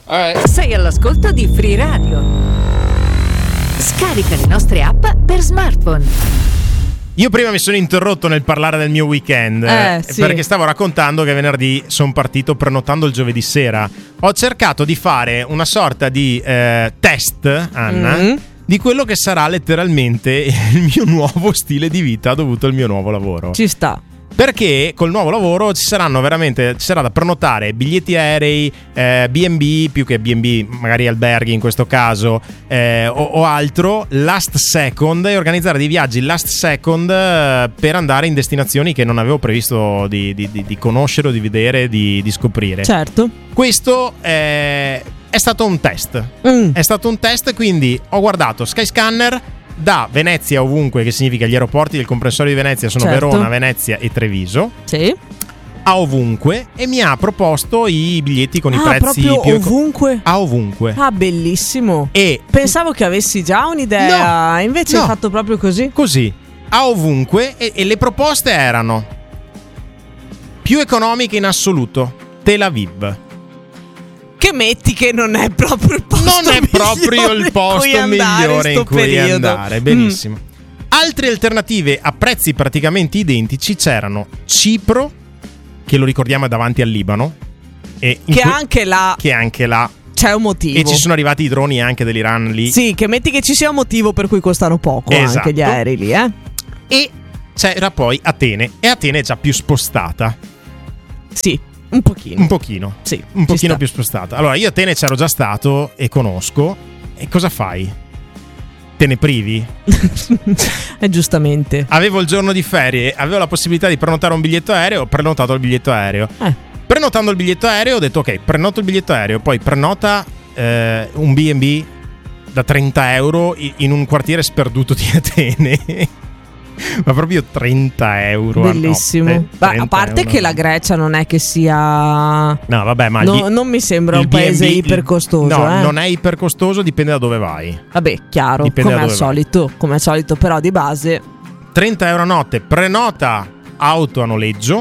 Sei all'ascolto di Free Radio. Scarica le nostre app per smartphone. Io prima mi sono interrotto nel parlare del mio weekend sì. perché stavo raccontando che venerdì sono partito prenotando il giovedì sera. Ho cercato di fare una sorta di test, Anna, di quello che sarà letteralmente il mio nuovo stile di vita dovuto al mio nuovo lavoro. Ci sta. Perché col nuovo lavoro ci sarà da prenotare biglietti aerei, B&B, più che B&B, magari alberghi in questo caso, o altro, last second, e organizzare dei viaggi last second per andare in destinazioni che non avevo previsto di conoscere o di vedere, di scoprire. Certo. Questo è stato un test. È stato un test, quindi ho guardato Skyscanner da Venezia ovunque, che significa gli aeroporti del comprensorio di Venezia sono certo. Verona, Venezia e Treviso. Sì. A ovunque, e mi ha proposto i biglietti con i prezzi proprio più ovunque? a ovunque. Ah, bellissimo. E pensavo che avessi già un'idea, no, invece no. hai fatto proprio così. Così, a ovunque, e le proposte erano: più economiche in assoluto, Tel Aviv. Che metti che non è proprio il posto non è proprio il posto migliore in cui andare. Benissimo. Altre alternative a prezzi praticamente identici c'erano Cipro, che lo ricordiamo è davanti al Libano, e anche là c'è un motivo. E ci sono arrivati i droni anche dell'Iran lì. Sì, che metti che ci sia un motivo per cui costano poco, esatto. Anche gli aerei lì, E c'era poi Atene, e Atene è già più spostata. Sì. Un pochino. Sì, un pochino più spostata. Allora, io a Atene c'ero già stato e conosco. E cosa fai? Te ne privi? Giustamente. Avevo il giorno di ferie, avevo la possibilità di prenotare un biglietto aereo, ho prenotato il biglietto aereo. Prenotando il biglietto aereo ho detto ok, prenoto il biglietto aereo, poi prenota un B&B da 30 euro in un quartiere sperduto di Atene. Ma proprio 30 euro. Bellissimo. A parte che la Grecia non è che sia. No, vabbè, ma non mi sembra un paese ipercostoso. No, non è ipercostoso, dipende da dove vai. Vabbè, chiaro, come al solito, però di base 30 euro a notte. Prenota auto a noleggio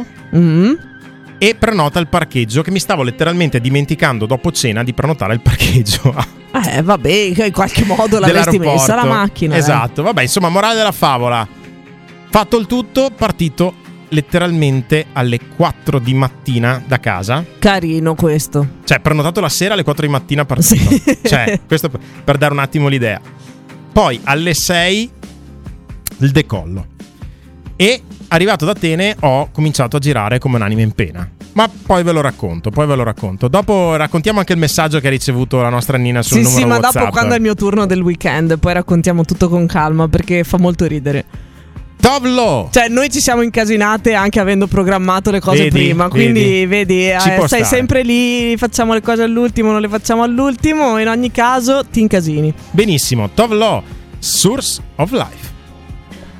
e prenota il parcheggio, che mi stavo letteralmente dimenticando dopo cena di prenotare il parcheggio. Vabbè, in qualche modo l'avresti messa la macchina. Esatto, vabbè, insomma, morale della favola. Fatto il tutto, partito letteralmente alle 4 di mattina da casa. Carino questo. Cioè, prenotato la sera alle 4 di mattina partito. Sì. Cioè, questo per dare un attimo l'idea. Poi alle 6 il decollo. E arrivato ad Atene ho cominciato a girare come un'anima in pena. Ma poi ve lo racconto. Dopo raccontiamo anche il messaggio che ha ricevuto la nostra Nina sul numero WhatsApp. Sì, ma dopo, quando è il mio turno del weekend, poi raccontiamo tutto con calma, perché fa molto ridere. Tovlo! Cioè, noi ci siamo incasinate anche avendo programmato le cose prima. Quindi vedi stai sempre lì, facciamo le cose all'ultimo, non le facciamo all'ultimo. In ogni caso ti incasini. Benissimo, Tovlo, Source of Life.